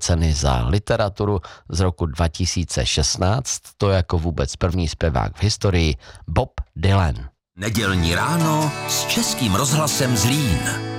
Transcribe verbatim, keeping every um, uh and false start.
ceny za literaturu z roku dva tisíce šestnáct, to jako vůbec první zpěvák v historii Bob Dylan. Nedělní ráno s Českým rozhlasem Zlín.